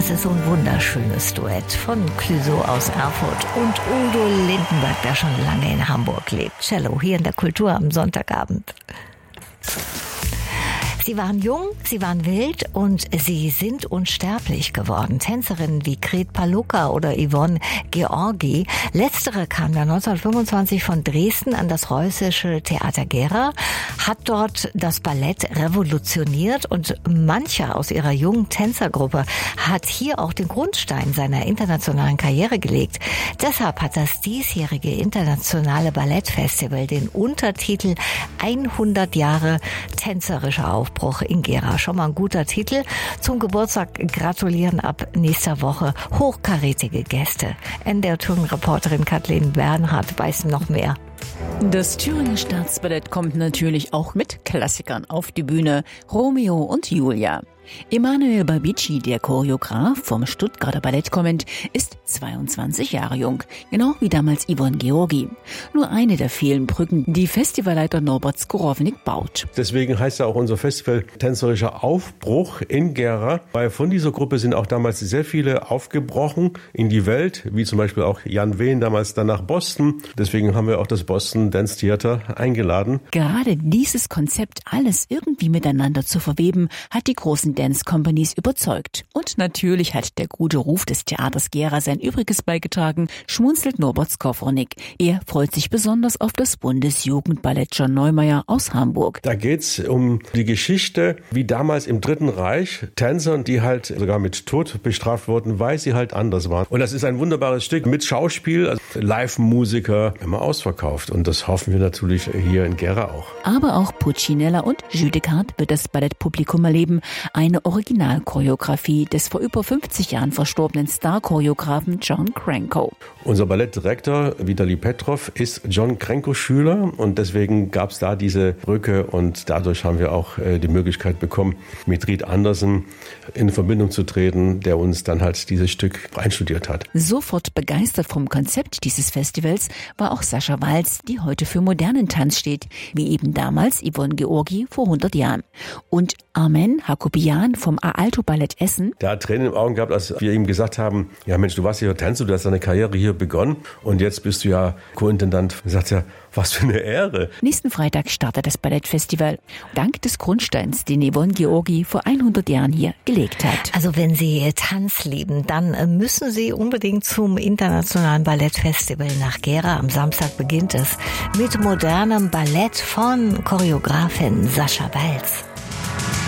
Das ist so ein wunderschönes Duett von Clouseau aus Erfurt und Udo Lindenberg, der schon lange in Hamburg lebt. Cello hier in der Kultur am Sonntagabend. Sie waren jung, sie waren wild und sie sind unsterblich geworden. Tänzerinnen wie Gret Palucka oder Yvonne Georgi. Letztere kam ja 1925 von Dresden an das Preußische Theater Gera, hat dort das Ballett revolutioniert und mancher aus ihrer jungen Tänzergruppe hat hier auch den Grundstein seiner internationalen Karriere gelegt. Deshalb hat das diesjährige internationale Ballettfestival den Untertitel 100 Jahre tänzerischer Aufbruch in Gera. Schon mal ein guter Titel. Zum Geburtstag gratulieren ab nächster Woche hochkarätige Gäste. NDR-Tourenreporterin Kathleen Bernhardt weiß noch mehr. Das Thüringer Staatsballett kommt natürlich auch mit Klassikern auf die Bühne. Romeo und Julia. Emanuel Babici, der Choreograf vom Stuttgarter Ballettkonvent, ist 22 Jahre jung, genau wie damals Yvonne Georgi. Nur eine der vielen Brücken, die Festivalleiter Norbert Skowronek baut. Deswegen heißt ja auch unser Festival Tänzerischer Aufbruch in Gera, weil von dieser Gruppe sind auch damals sehr viele aufgebrochen in die Welt, wie zum Beispiel auch Jan Wehn damals dann nach Boston. Deswegen haben wir auch das Boston Dance Theater eingeladen. Gerade dieses Konzept, alles irgendwie miteinander zu verweben, hat die großen Dance Companies überzeugt. Und natürlich hat der gute Ruf des Theaters Gera sein Übriges beigetragen, schmunzelt Norbert Skowronek. Er freut sich besonders auf das Bundesjugendballett John Neumeier aus Hamburg. Da geht's um die Geschichte, wie damals im Dritten Reich Tänzern, die halt sogar mit Tod bestraft wurden, weil sie halt anders waren. Und das ist ein wunderbares Stück mit Schauspiel, also Live-Musiker, immer ausverkauft. Und das hoffen wir natürlich hier in Gera auch. Aber auch Puccinella und Judecard wird das Ballettpublikum erleben. Eine Originalchoreografie des vor über 50 Jahren verstorbenen Star-Choreografen John Cranko. Unser Ballettdirektor Vitali Petrov ist John Cranko-Schüler und deswegen gab es da diese Brücke und dadurch haben wir auch die Möglichkeit bekommen, mit Ried Andersen in Verbindung zu treten, der uns dann halt dieses Stück einstudiert hat. Sofort begeistert vom Konzept dieses Festivals war auch Sascha Walz, die heute für modernen Tanz steht, wie eben damals Yvonne Georgi vor 100 Jahren. Und Armen Hakobian vom Aalto Ballett Essen. Der hat Tränen in den Augen gehabt, als wir ihm gesagt haben, ja Mensch, du warst hier Tänzer, du hast deine Karriere hier begonnen und jetzt bist du ja Co-Intendant. Er sagt ja, was für eine Ehre. Nächsten Freitag startet das Ballettfestival. Dank des Grundsteins, den Yvonne Georgi vor 100 Jahren hier gelegt hat. Also wenn Sie Tanz lieben, dann müssen Sie unbedingt zum Internationalen Ballettfestival nach Gera. Am Samstag beginnt es mit modernem Ballett von Choreografin Sascha Walz.